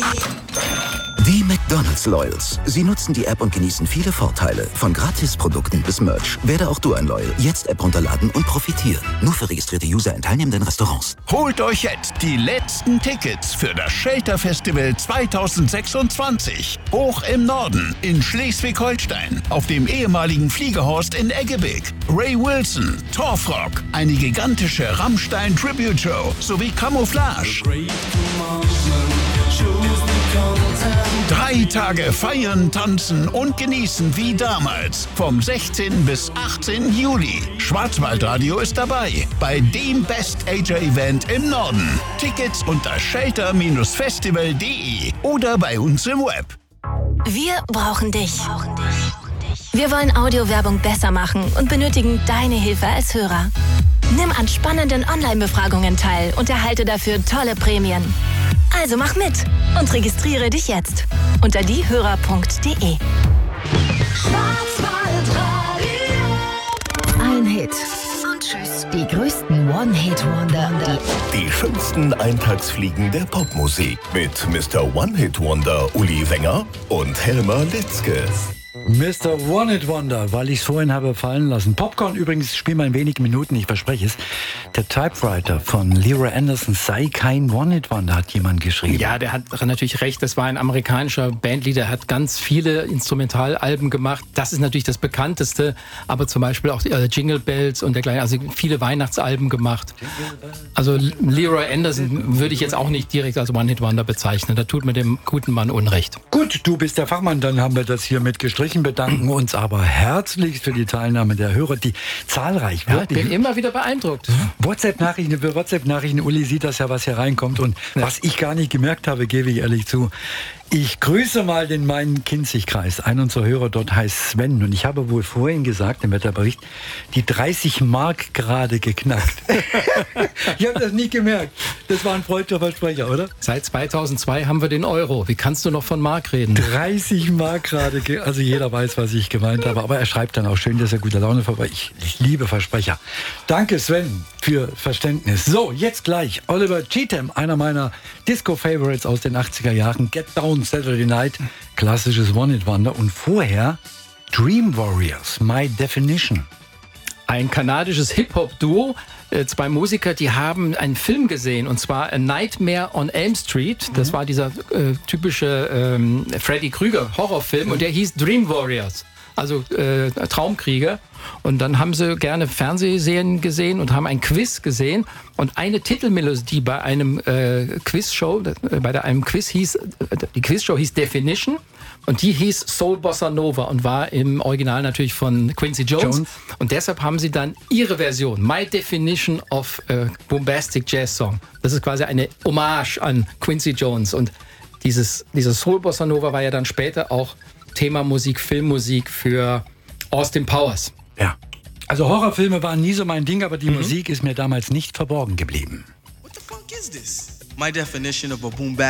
Die McDonald's Loyals. Sie nutzen die App und genießen viele Vorteile. Von Gratisprodukten bis Merch. Werde auch du ein Loyal. Jetzt App runterladen und profitieren. Nur für registrierte User in teilnehmenden Restaurants. Holt euch jetzt die letzten Tickets für das Shelter Festival 2026. Hoch im Norden in Schleswig-Holstein. Auf dem ehemaligen Fliegehorst in Eggebig. Ray Wilson, Torfrock, eine gigantische Rammstein-Tribute-Show sowie Camouflage. 3 Tage feiern, tanzen und genießen wie damals. Vom 16. bis 18. Juli. Schwarzwaldradio ist dabei. Bei dem Best-Ager-Event im Norden. Tickets unter shelter-festival.de oder bei uns im Web. Wir brauchen dich. Wir wollen Audiowerbung besser machen und benötigen deine Hilfe als Hörer. Nimm an spannenden Online-Befragungen teil und erhalte dafür tolle Prämien. Also mach mit und registriere dich jetzt unter diehörer.de. Ein Hit und tschüss. Die größten One-Hit-Wonder. Die schönsten Eintagsfliegen der Popmusik mit Mr. One-Hit-Wonder Uli Wenger und Helmer Litzke. Mr. One-Hit-Wonder, weil ich es vorhin habe fallen lassen. Popcorn übrigens, spielen wir in wenigen Minuten, ich verspreche es. Der Typewriter von Leroy Anderson sei kein One-Hit-Wonder, hat jemand geschrieben. Ja, der hat natürlich recht. Das war ein amerikanischer Bandleader, hat ganz viele Instrumentalalben gemacht. Das ist natürlich das bekannteste, aber zum Beispiel auch Jingle Bells und dergleichen, also viele Weihnachtsalben gemacht. Also Leroy Anderson würde ich jetzt auch nicht direkt als One-Hit-Wonder bezeichnen. Da tut mir dem guten Mann Unrecht. Gut, du bist der Fachmann, dann haben wir das hier mitgestrichen. Bedanken uns aber herzlichst für die Teilnahme der Hörer, die zahlreich wird. Ja, ich bin immer wieder beeindruckt. WhatsApp-Nachrichten, Uli sieht das ja, was hier reinkommt und was ich gar nicht gemerkt habe, gebe ich ehrlich zu. Ich grüße mal den Main-Kinzig-Kreis. Ein unserer Hörer dort heißt Sven und ich habe wohl vorhin gesagt im Wetterbericht, die 30 Mark gerade geknackt. Ich habe das nicht gemerkt. Das war ein freudiger Versprecher, oder? Seit 2002 haben wir den Euro. Wie kannst du noch von Mark reden? 30 Mark gerade, also jeder weiß, was ich gemeint habe, aber er schreibt dann auch schön, dass er guter Laune vorbei. Ich liebe Versprecher. Danke Sven für Verständnis. So, jetzt gleich Oliver Cheatham, einer meiner Disco-Favorites aus den 80er Jahren. Get Down Saturday Night, klassisches One-Hit-Wonder. Und vorher Dream Warriors, My Definition. Ein kanadisches Hip-Hop-Duo, 2 Musiker, die haben einen Film gesehen, und zwar A Nightmare on Elm Street. Das war dieser typische Freddy Krüger Horrorfilm und der hieß Dream Warriors, also Traumkrieger. Und dann haben sie gerne Fernsehserien gesehen und haben ein Quiz gesehen. Und eine Titelmelodie bei einem Quizshow, einem Quiz die Quizshow hieß Definition. Und die hieß Soul Bossa Nova und war im Original natürlich von Quincy Jones. Und deshalb haben sie dann ihre Version, My Definition of Bombastic Jazz Song. Das ist quasi eine Hommage an Quincy Jones. Und dieses Soul Bossa Nova war ja dann später auch Themamusik, Filmmusik für Austin Powers. Ja. Also Horrorfilme waren nie so mein Ding, aber die Musik ist mir damals nicht verborgen geblieben. What the fuck is this? My definition of a boom